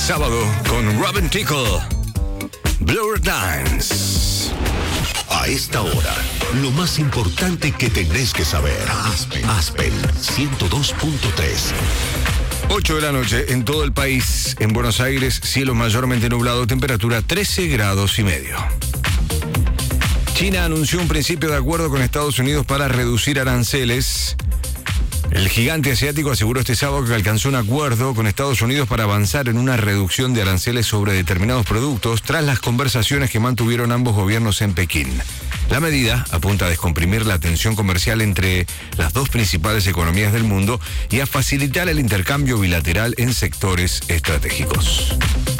sábado con Robin Tickle. Blur Dance. A esta hora, lo más importante que tenés que saber. Aspen 102.3. 8 de la noche en todo el país. En Buenos Aires, cielo mayormente nublado, temperatura 13 grados y medio. China anunció un principio de acuerdo con Estados Unidos para reducir aranceles. El gigante asiático aseguró este sábado que alcanzó un acuerdo con Estados Unidos para avanzar en una reducción de aranceles sobre determinados productos tras las conversaciones que mantuvieron ambos gobiernos en Pekín. La medida apunta a descomprimir la tensión comercial entre las dos principales economías del mundo y a facilitar el intercambio bilateral en sectores estratégicos.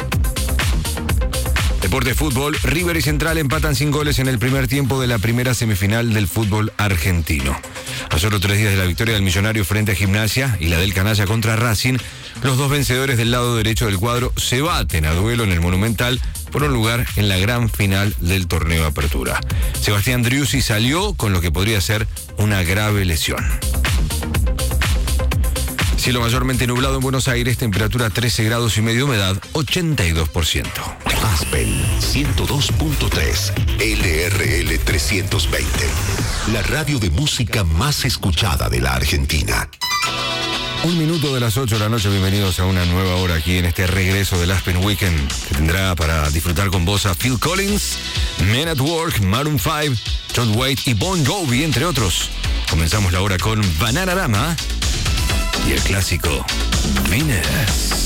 Deporte de fútbol, River y Central empatan sin goles en el primer tiempo de la primera semifinal del fútbol argentino. A solo 3 días de la victoria del Millonario frente a Gimnasia y la del Canalla contra Racing, los dos vencedores del lado derecho del cuadro se baten a duelo en el Monumental por un lugar en la gran final del torneo Apertura. Sebastián Driussi salió con lo que podría ser una grave lesión. Cielo mayormente nublado en Buenos Aires, temperatura 13 grados y medio, humedad 82%. Aspen 102.3, LRL 320. La radio de música más escuchada de la Argentina. 1 minuto de las 8 de la noche, bienvenidos a una nueva hora aquí en este regreso del Aspen Weekend, que tendrá para disfrutar con vos a Phil Collins, Men at Work, Maroon 5, John Waite y Bon Jovi, entre otros. Comenzamos la hora con Bananarama y el clásico Venus.